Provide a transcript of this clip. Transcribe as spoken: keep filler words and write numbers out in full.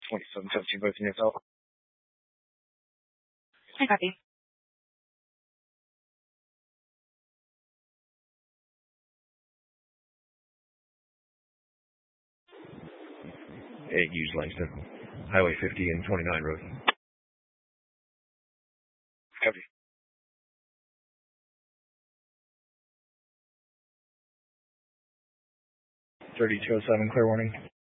twenty-seven seventeen, both in yourself. I copy. eight, use Langston. Highway fifty and twenty-nine road. Copy. thirty-two oh seven, clear warning.